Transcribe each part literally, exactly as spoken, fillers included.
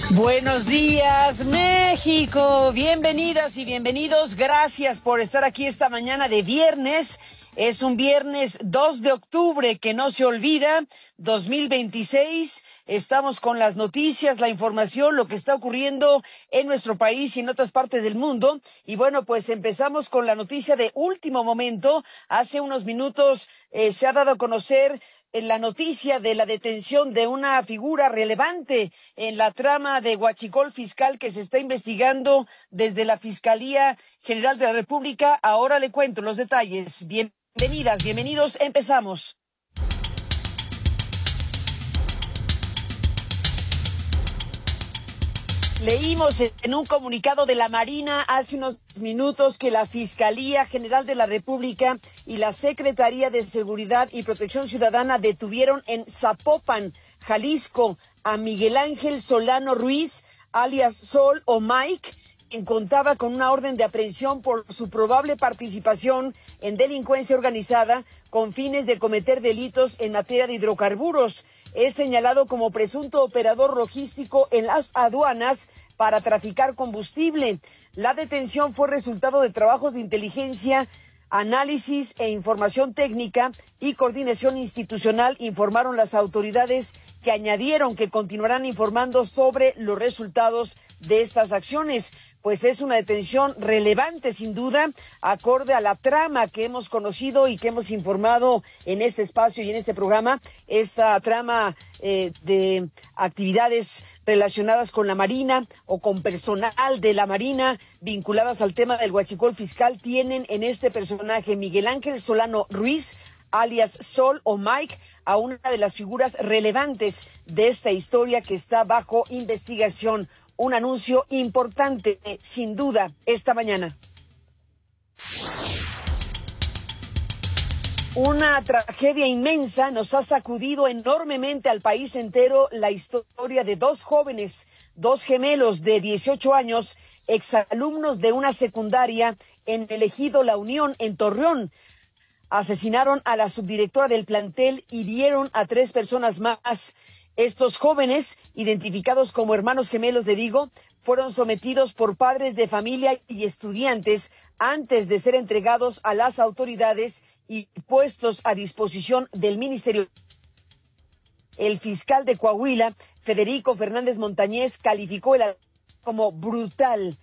Buenos días, México. Bienvenidas y bienvenidos. Gracias por estar aquí esta mañana de viernes. Es un viernes dos de octubre que no se olvida, dos mil veintiséis. Estamos con las noticias, la información, lo que está ocurriendo en nuestro país y en otras partes del mundo. Y bueno, pues empezamos con la noticia de último momento. Hace unos minutos eh, se ha dado a conocer en la noticia de la detención de una figura relevante en la trama de huachicol fiscal que se está investigando desde la Fiscalía General de la República. Ahora le cuento los detalles. Bienvenidas, bienvenidos, empezamos. Leímos en un comunicado de la Marina hace unos minutos que la Fiscalía General de la República y la Secretaría de Seguridad y Protección Ciudadana detuvieron en Zapopan, Jalisco, a Miguel Ángel Solano Ruiz, alias Sol o Mike, quien contaba con una orden de aprehensión por su probable participación en delincuencia organizada con fines de cometer delitos en materia de hidrocarburos. Es señalado como presunto operador logístico en las aduanas para traficar combustible. La detención fue resultado de trabajos de inteligencia, análisis e información técnica y coordinación institucional, informaron las autoridades, que añadieron que continuarán informando sobre los resultados de estas acciones. Pues es una detención relevante, sin duda, acorde a la trama que hemos conocido y que hemos informado en este espacio y en este programa, esta trama eh, de actividades relacionadas con la Marina o con personal de la Marina vinculadas al tema del huachicol fiscal. Tienen en este personaje Miguel Ángel Solano Ruiz, alias Sol o Mike, a una de las figuras relevantes de esta historia que está bajo investigación. Un anuncio importante, sin duda, esta mañana. Una tragedia inmensa nos ha sacudido enormemente al país entero. La historia de dos jóvenes, dos gemelos de dieciocho años, exalumnos de una secundaria en el ejido La Unión, en Torreón. Asesinaron a la subdirectora del plantel y hirieron a tres personas más. Estos jóvenes, identificados como hermanos gemelos, le digo, fueron sometidos por padres de familia y estudiantes antes de ser entregados a las autoridades y puestos a disposición del Ministerio. El fiscal de Coahuila, Federico Fernández Montañez, calificó el ataque como brutal.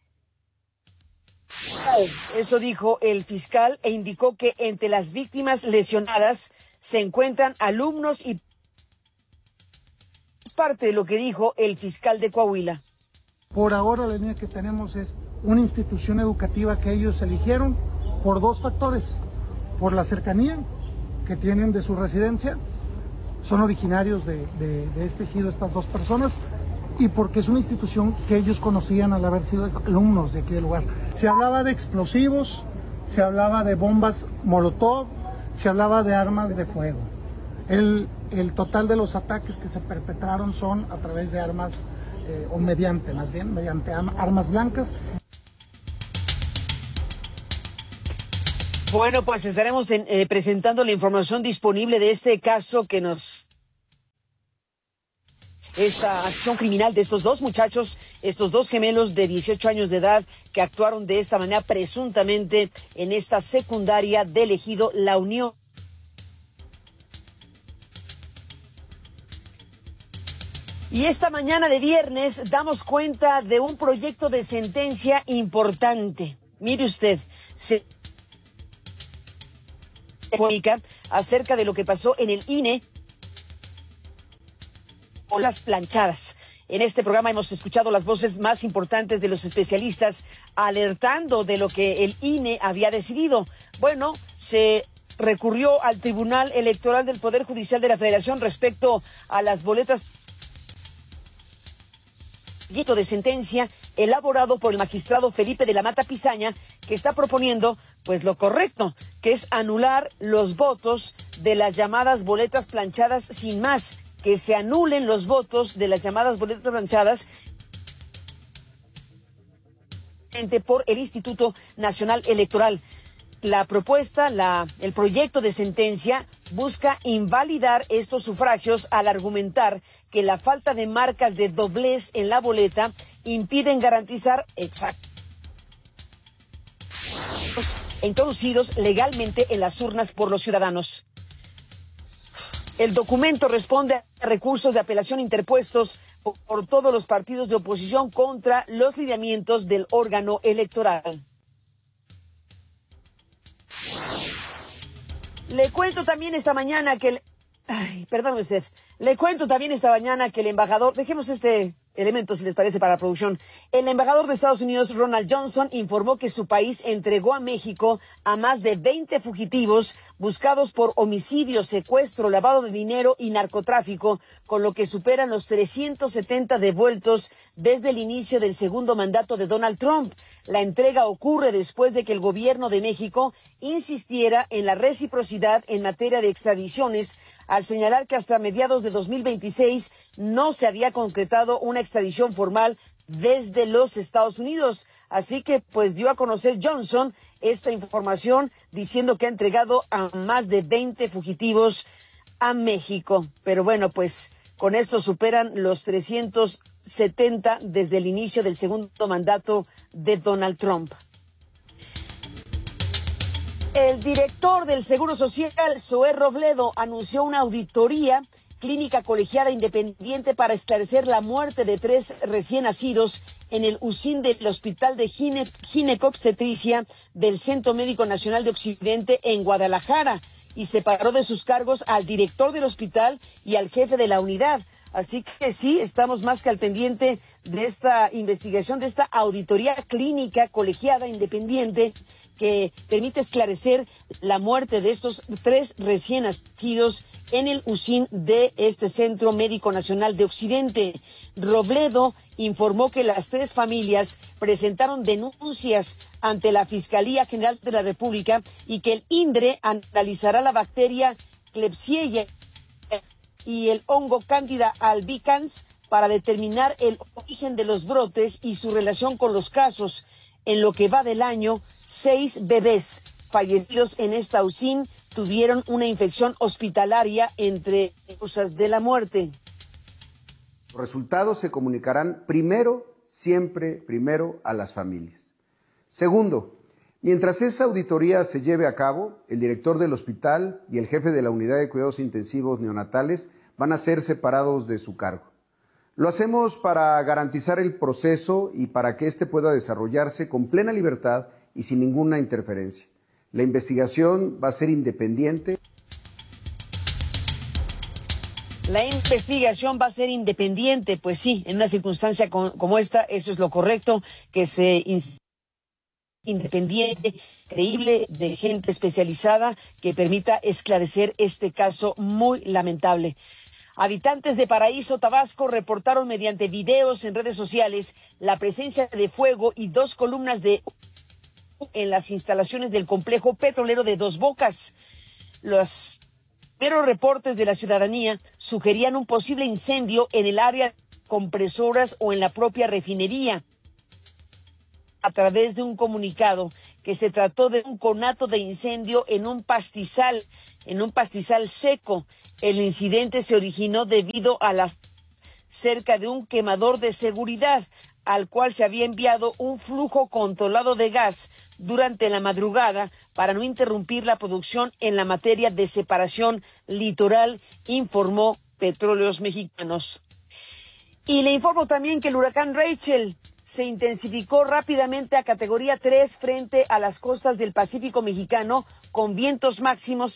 Eso dijo el fiscal e indicó que entre las víctimas lesionadas se encuentran alumnos y parte de lo que dijo el fiscal de Coahuila. Por ahora la línea que tenemos es una institución educativa que ellos eligieron por dos factores: por la cercanía que tienen de su residencia, son originarios de, de, de este ejido estas dos personas, y porque es una institución que ellos conocían al haber sido alumnos de aquí del lugar. Se hablaba de explosivos, se hablaba de bombas molotov, se hablaba de armas de fuego. El, el total de los ataques que se perpetraron son a través de armas, eh, o mediante, más bien, mediante armas blancas. Bueno, pues estaremos en, eh, presentando la información disponible de este caso que nos... Esta acción criminal de estos dos muchachos, estos dos gemelos de dieciocho años de edad que actuaron de esta manera presuntamente en esta secundaria del ejido La Unión. Y esta mañana de viernes damos cuenta de un proyecto de sentencia importante. Mire usted, se comunica acerca de lo que pasó en el I N E o las planchadas. En este programa hemos escuchado las voces más importantes de los especialistas alertando de lo que el I N E había decidido. Bueno, se recurrió al Tribunal Electoral del Poder Judicial de la Federación respecto a las boletas de sentencia elaborado por el magistrado Felipe de la Mata Pizaña, que está proponiendo pues lo correcto, que es anular los votos de las llamadas boletas planchadas sin más, que se anulen los votos de las llamadas boletas planchadas por el Instituto Nacional Electoral. La propuesta, la, el proyecto de sentencia busca invalidar estos sufragios al argumentar que la falta de marcas de doblez en la boleta impiden garantizar exactos introducidos legalmente en las urnas por los ciudadanos. El documento responde a recursos de apelación interpuestos por, por todos los partidos de oposición contra los lineamientos del órgano electoral. Le cuento también esta mañana que el... Ay, perdón usted. Le cuento también esta mañana que el embajador... Dejemos este elemento, si les parece, para la producción. El embajador de Estados Unidos, Ronald Johnson, informó que su país entregó a México a más de veinte fugitivos buscados por homicidio, secuestro, lavado de dinero y narcotráfico, con lo que superan los trescientos setenta devueltos desde el inicio del segundo mandato de Donald Trump. La entrega ocurre después de que el gobierno de México insistiera en la reciprocidad en materia de extradiciones, al señalar que hasta mediados de dos mil veintiséis no se había concretado una extradición formal desde los Estados Unidos. Así que pues dio a conocer Johnson esta información diciendo que ha entregado a más de veinte fugitivos a México. Pero bueno, pues con esto superan los trescientos setenta desde el inicio del segundo mandato de Donald Trump. El director del Seguro Social, Zoé Robledo, anunció una auditoría clínica colegiada independiente para esclarecer la muerte de tres recién nacidos en el U C I N del Hospital de Gine Ginecobstetricia del Centro Médico Nacional de Occidente en Guadalajara, y separó de sus cargos al director del hospital y al jefe de la unidad. Así que sí, estamos más que al pendiente de esta investigación, de esta auditoría clínica colegiada independiente que permite esclarecer la muerte de estos tres recién nacidos en el U C I N de este Centro Médico Nacional de Occidente. Robledo informó que las tres familias presentaron denuncias ante la Fiscalía General de la República y que el INDRE analizará la bacteria Klebsiella y el hongo Candida albicans para determinar el origen de los brotes y su relación con los casos. En lo que va del año, seis bebés fallecidos en esta U C I N tuvieron una infección hospitalaria entre causas de la muerte. Los resultados se comunicarán primero, siempre primero a las familias. Segundo, mientras esa auditoría se lleve a cabo, el director del hospital y el jefe de la unidad de cuidados intensivos neonatales van a ser separados de su cargo. Lo hacemos para garantizar el proceso y para que éste pueda desarrollarse con plena libertad y sin ninguna interferencia. La investigación va a ser independiente. La investigación va a ser independiente, pues sí, en una circunstancia como esta, eso es lo correcto, que se independiente, creíble, de gente especializada que permita esclarecer este caso muy lamentable. Habitantes de Paraíso, Tabasco, reportaron mediante videos en redes sociales la presencia de fuego y dos columnas de en las instalaciones del complejo petrolero de Dos Bocas. Los primeros reportes de la ciudadanía sugerían un posible incendio en el área de compresoras o en la propia refinería. A través de un comunicado que se trató de un conato de incendio en un pastizal, en un pastizal seco. El incidente se originó debido a la cerca de un quemador de seguridad, al cual se había enviado un flujo controlado de gas durante la madrugada para no interrumpir la producción en la materia de separación litoral, informó Petróleos Mexicanos. Y le informo también que el huracán Rachel se intensificó rápidamente a categoría tres frente a las costas del Pacífico mexicano, con vientos máximos